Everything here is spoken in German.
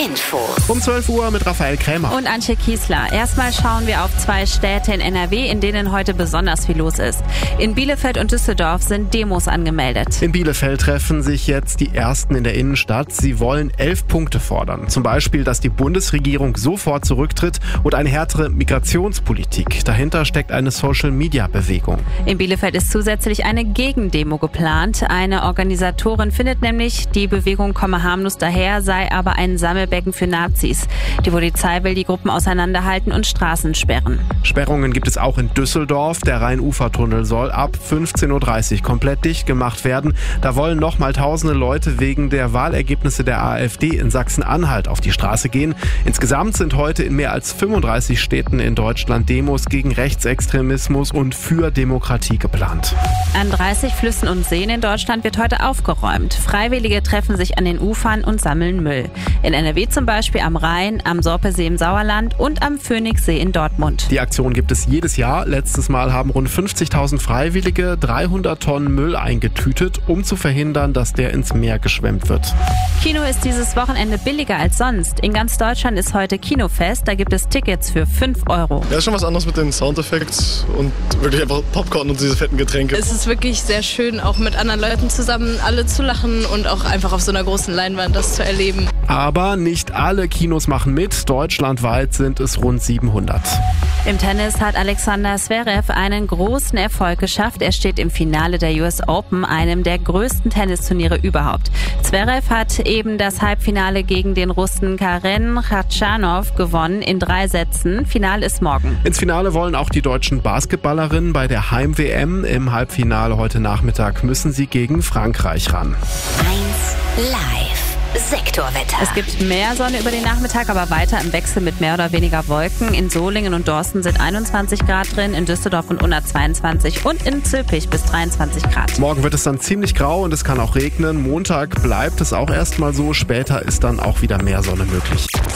Info. Um 12 Uhr mit Raphael Krämer. Und Antje Kiesler. Erstmal schauen wir auf 2 Städte in NRW, in denen heute besonders viel los ist. In Bielefeld und Düsseldorf sind Demos angemeldet. In Bielefeld treffen sich jetzt die Ersten in der Innenstadt. Sie wollen 11 Punkte fordern. Zum Beispiel, dass die Bundesregierung sofort zurücktritt und eine härtere Migrationspolitik. Dahinter steckt eine Social-Media-Bewegung. In Bielefeld ist zusätzlich eine Gegendemo geplant. Eine Organisatorin findet nämlich, die Bewegung komme harmlos daher, sei aber ein Sammelbecken für Nazis. Die Polizei will die Gruppen auseinanderhalten und Straßen sperren. Sperrungen gibt es auch in Düsseldorf. Der Rhein-Ufer-Tunnel soll ab 15.30 Uhr komplett dicht gemacht werden. Da wollen nochmal tausende Leute wegen der Wahlergebnisse der AfD in Sachsen-Anhalt auf die Straße gehen. Insgesamt sind heute in mehr als 35 Städten in Deutschland Demos gegen Rechtsextremismus und für Demokratie geplant. An 30 Flüssen und Seen in Deutschland wird heute aufgeräumt. Freiwillige treffen sich an den Ufern und sammeln Müll. In NRW zum Beispiel am Rhein, am Sorpesee im Sauerland und am Phoenixsee in Dortmund. Die Aktion gibt es jedes Jahr. Letztes Mal haben rund 50.000 Freiwillige 300 Tonnen Müll eingetütet, um zu verhindern, dass der ins Meer geschwemmt wird. Kino ist dieses Wochenende billiger als sonst. In ganz Deutschland ist heute Kinofest. Da gibt es Tickets für 5 €. Ja, ist schon was anderes mit den Soundeffekten und wirklich einfach Popcorn und diese fetten Getränke. Es ist wirklich sehr schön, auch mit anderen Leuten zusammen alle zu lachen und auch einfach auf so einer großen Leinwand das zu erleben. Aber nicht alle Kinos machen mit. Deutschlandweit sind es rund 700. Im Tennis hat Alexander Zverev einen großen Erfolg geschafft. Er steht im Finale der US Open, einem der größten Tennisturniere überhaupt. Zverev hat eben das Halbfinale gegen den Russen Karen Khachanov gewonnen in 3 Sätzen. Finale ist morgen. Ins Finale wollen auch die deutschen Basketballerinnen bei der Heim-WM. Im Halbfinale heute Nachmittag müssen sie gegen Frankreich ran. 1 Live. Sektorwetter. Es gibt mehr Sonne über den Nachmittag, aber weiter im Wechsel mit mehr oder weniger Wolken. In Solingen und Dorsten sind 21 Grad drin, in Düsseldorf und Unna 22 und in Zülpich bis 23 Grad. Morgen wird es dann ziemlich grau und es kann auch regnen. Montag bleibt es auch erstmal so, später ist dann auch wieder mehr Sonne möglich.